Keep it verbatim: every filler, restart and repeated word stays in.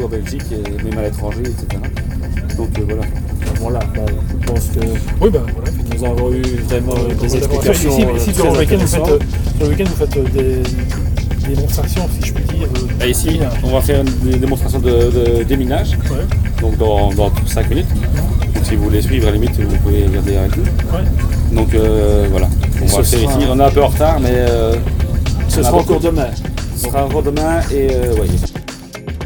partout en Belgique, et même à l'étranger, et cetera. Donc euh, voilà. Voilà, bah, je pense que Oui, ben voilà. nous avons eu vraiment Euh, des ici, explications ici, euh, ici, très sur le week-end, vous faites, intéressantes. euh, sur le week-end, vous faites euh, des démonstrations, si je puis dire. euh, Bah, ici, déminage. on va faire une démonstration de, de déminage, Ouais, donc dans, dans cinq minutes. Donc si vous voulez suivre, à la limite, vous pouvez regarder avec nous. ouais. Donc euh, voilà, on Ce va le faire sera- ici. On est un peu en retard, mais euh, Ce on a sera beaucoup- encore demain. ce sera encore demain et euh, ouais.